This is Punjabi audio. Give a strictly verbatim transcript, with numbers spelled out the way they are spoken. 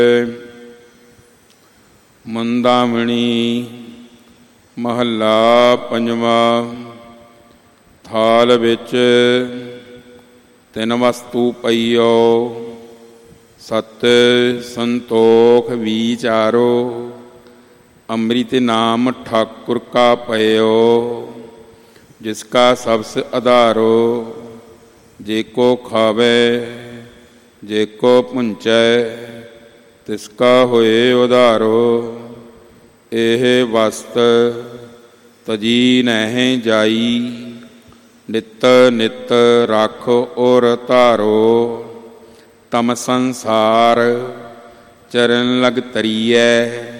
ਮੁੰਦਾਮਣੀ ਮਹੱਲਾ ਪੰਜਵਾਂ। ਥਾਲ ਵਿੱਚ ਤਿੰਨ ਵਸਤੂ ਪਈਓ, ਸਤ ਸੰਤੋਖ ਵਿਚਾਰੋ। ਅੰਮ੍ਰਿਤ ਨਾਮ ਠਾਕੁਰ ਕਾ ਪਇਓ, ਜਿਸ ਕਾ ਸਬਸ ਆਧਾਰੋ। ਜੇ ਕੋ ਖਾਵੇ ਜੇ ਕੋ ਪੁੰਚੈ, ਤਿਸ ਕਾ ਹੋਏ ਉਧਾਰੋ। ਇਹ ਵਸਤ ਤਜੀ ਨਹਿ ਜਾਈ, ਨਿਤ ਨਿਤ ਰੱਖ ਔਰ ਧਾਰੋ। ਤਮ ਸੰਸਾਰ ਚਰਨ ਲਗ ਤਰੀਐ,